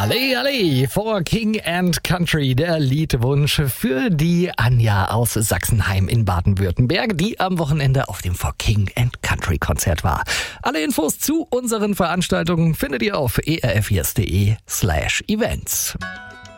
Alle, alle, for King and Country, der Liedwunsch für die Anja aus Sachsenheim in Baden-Württemberg, die am Wochenende auf dem For King and Country Konzert war. Alle Infos zu unseren Veranstaltungen findet ihr auf erfjes.de/events.